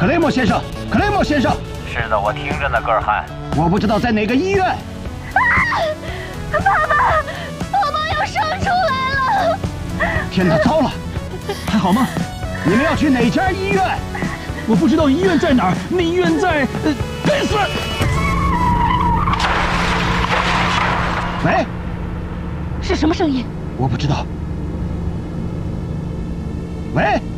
克雷默先生，克雷默先生。 是的，我听着呢，戈尔汉。 我不知道在哪个医院。 爸爸，宝宝要生出来了！ 天哪，糟了！ 还好吗？ 你们要去哪家医院？ 我不知道医院在哪儿，那医院在该死！ 喂， 是什么声音？ 我不知道。喂。